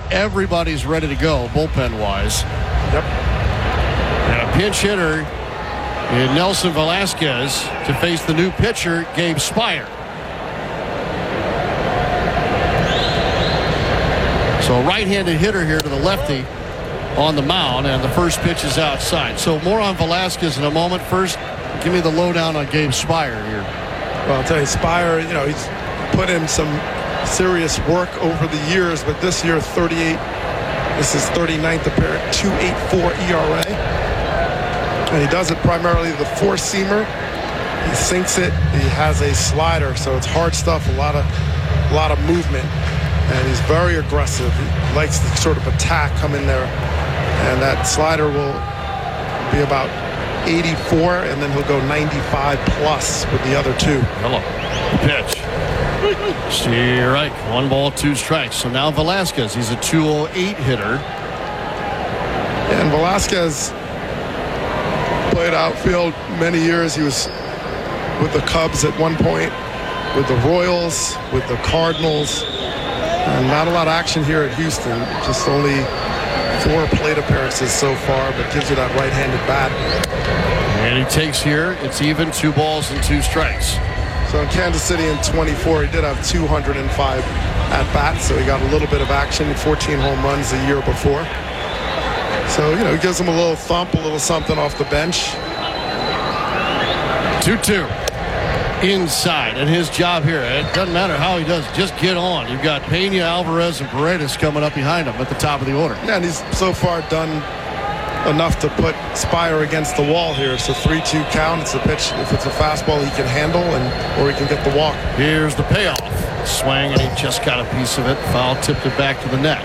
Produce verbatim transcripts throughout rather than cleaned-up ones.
everybody's ready to go bullpen-wise. Yep. And a pinch hitter in Nelson Velasquez to face the new pitcher, Gabe Spire. So a right-handed hitter here to the lefty on the mound, and the first pitch is outside. So more on Velasquez in a moment. First, give me the lowdown on Gabe Spire here. Well, I'll tell you, Spire, you know, he's put in some serious work over the years, but this year, thirty-eight, this is thirty-ninth appearance, two point eight four E R A. And he does it primarily the four-seamer. He sinks it. He has a slider, so it's hard stuff, a lot of, a lot of movement. And he's very aggressive. He likes to sort of attack, come in there. And that slider will be about eighty-four, and then he'll go ninety-five plus with the other two. Hello. Pitch. Strike. One ball, two strikes. So now Velasquez, he's a two oh eight hitter. And Velasquez played outfield many years. He was with the Cubs at one point, with the Royals, with the Cardinals. And not a lot of action here at Houston. Just only four plate appearances so far, but gives you that right-handed bat. And he takes here. It's even, two balls and two strikes. So in Kansas City in twenty-four, he did have two hundred five at-bats, so he got a little bit of action, fourteen home runs the year before. So, you know, he gives him a little thump, a little something off the bench. two two. Inside, and his job here, it doesn't matter how he does, just get on. You've got Pena, Alvarez, and Paredes coming up behind him at the top of the order. Yeah, and he's so far done enough to put Spire against the wall here. So three two count. It's a pitch. If it's a fastball, he can handle, and or he can get the walk. Here's the payoff. Swing, and he just got a piece of it. Foul tipped it back to the net.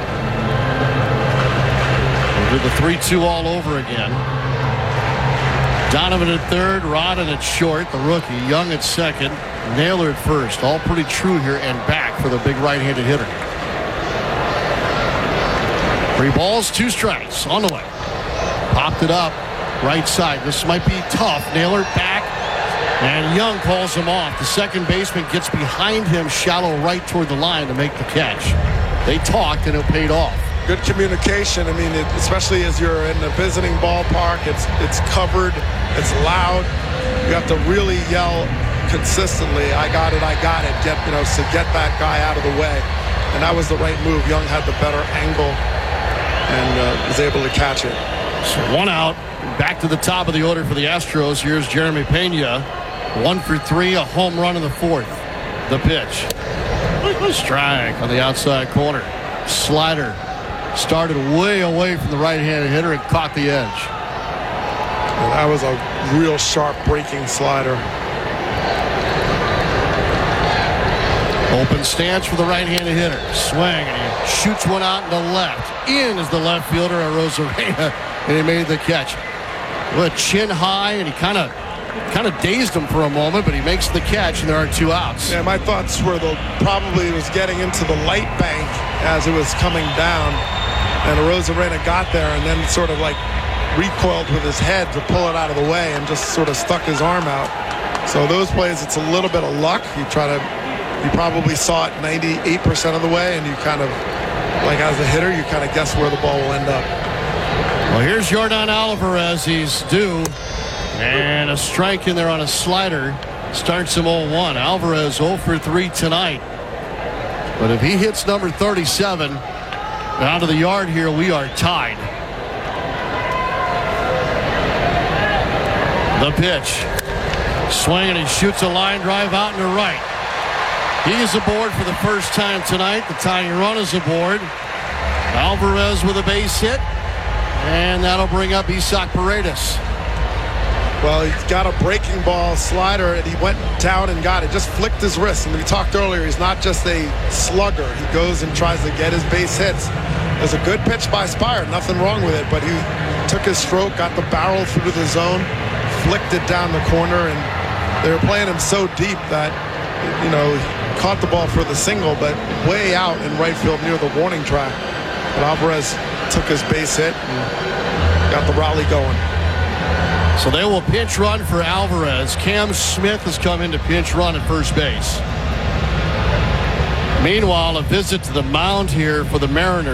We'll do the three two all over again. Donovan at third, Rodden at short, the rookie. Young at second, Naylor at first. All pretty true here and back for the big right-handed hitter. Three balls, two strikes on the way. Popped it up, right side. This might be tough. Naylor back, and Young calls him off. The second baseman gets behind him, shallow right toward the line to make the catch. They talked, and it paid off. Good communication. I mean, it, especially as you're in a visiting ballpark, it's it's covered, it's loud. You have to really yell consistently. I got it, I got it. Get you know, so get that guy out of the way. And that was the right move. Young had the better angle and uh, was able to catch it. So one out, back to the top of the order for the Astros. Here's Jeremy Pena, one for three, a home run in the fourth. The pitch, strike on the outside corner. Slider. Started way away from the right-handed hitter and caught the edge. And that was a real sharp breaking slider. Open stance for the right-handed hitter. Swing, and he shoots one out into left. In is the left fielder, Arozarena, and he made the catch. With a chin high, and he kind of kind of dazed him for a moment, but he makes the catch, and there are two outs. Yeah, my thoughts were the probably was getting into the light bank as it was coming down. And Arozarena got there and then sort of like recoiled with his head to pull it out of the way and just sort of stuck his arm out. So those plays, it's a little bit of luck. You try to, you probably saw it ninety-eight percent of the way, and you kind of, like as a hitter, you kind of guess where the ball will end up. Well, here's Yordan Alvarez. He's due. And a strike in there on a slider. Starts him oh one. Alvarez oh for three tonight. But if he hits number thirty-seven, out of the yard here, we are tied. The pitch. Swing, and he shoots a line drive out into right. He is aboard for the first time tonight. The tying run is aboard. Alvarez with a base hit. And that'll bring up Isaac Paredes. Well, he's got a breaking ball slider, and he went down and got it. Just flicked his wrist. And we talked earlier, he's not just a slugger. He goes and tries to get his base hits. There's a good pitch by Spire. Nothing wrong with it. But he took his stroke, got the barrel through the zone, flicked it down the corner. And they were playing him so deep that, you know, he caught the ball for the single, but way out in right field near the warning track. But Alvarez took his base hit and got the rally going. So they will pinch run for Alvarez. Cam Smith has come in to pinch run at first base. Meanwhile, a visit to the mound here for the Mariners.